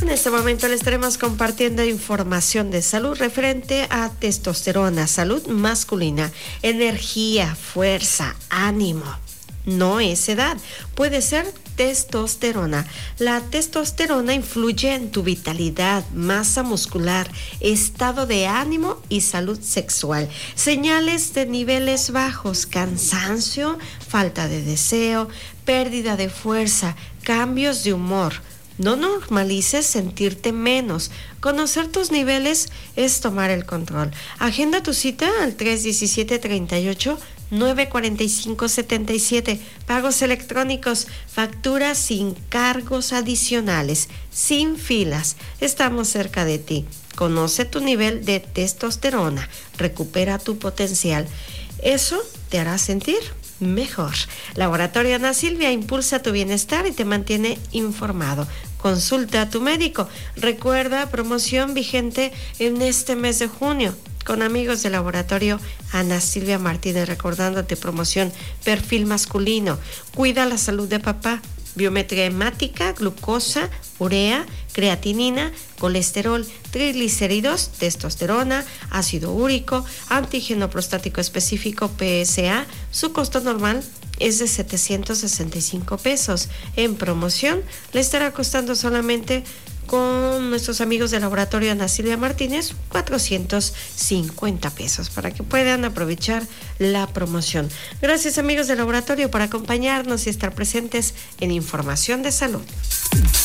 En este momento les estaremos compartiendo información de salud referente a testosterona, salud masculina, energía, fuerza, ánimo. No es edad, puede ser testosterona. La testosterona influye en tu vitalidad, masa muscular, estado de ánimo y salud sexual. Señales de niveles bajos: cansancio, falta de deseo, pérdida de fuerza, cambios de humor. No normalices sentirte menos. Conocer tus niveles es tomar el control. Agenda tu cita al 317-38-945-77. Pagos electrónicos, facturas sin cargos adicionales, sin filas. Estamos cerca de ti. Conoce tu nivel de testosterona. Recupera tu potencial. Eso te hará sentir mejor. Laboratorio Ana Silvia impulsa tu bienestar y te mantiene informado. Consulta a tu médico. Recuerda, promoción vigente en este mes de junio con amigos del Laboratorio Ana Silvia Martínez, recordándote promoción perfil masculino. Cuida la salud de papá. Biometría hemática, glucosa, urea, creatinina, colesterol, triglicéridos, testosterona, ácido úrico, antígeno prostático específico PSA. Su costo normal es de 765 pesos. En promoción le estará costando solamente, con nuestros amigos del Laboratorio Ana Silvia Martínez, 450 pesos, para que puedan aprovechar la promoción. Gracias, amigos del laboratorio, por acompañarnos y estar presentes en Información de Salud.